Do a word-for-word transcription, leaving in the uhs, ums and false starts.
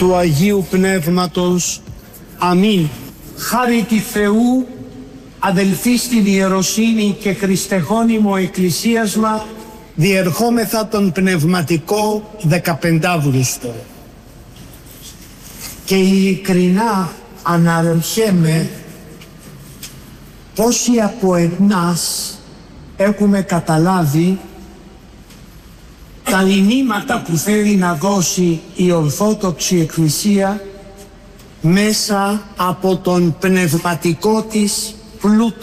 του Αγίου Πνεύματος. Αμήν. Χάρη τη Θεού, αδελφοί στην ιεροσύνη και χριστεχώνυμο εκκλησίασμα, διερχόμεθα τον πνευματικό δεκαπεντάβριστο. Και ειλικρινά αναρωτιέμαι πόσοι από εμάς έχουμε καταλάβει τα μηνύματα που θέλει να δώσει η Ορθόδοξη Εκκλησία μέσα από τον πνευματικό της πλούτο.